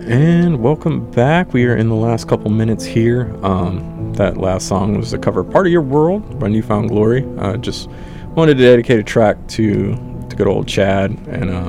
And welcome back. We are in the last couple minutes here. That last song was a cover, Part of Your World by Newfound Glory. Just wanted to dedicate a track to good old Chad, and